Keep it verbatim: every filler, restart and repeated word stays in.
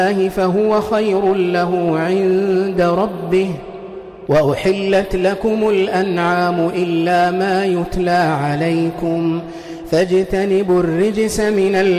فهو خير له عند ربه، وأحلت لكم الأنعام إلا ما يتلى عليكم، فاجتنبوا الرجس من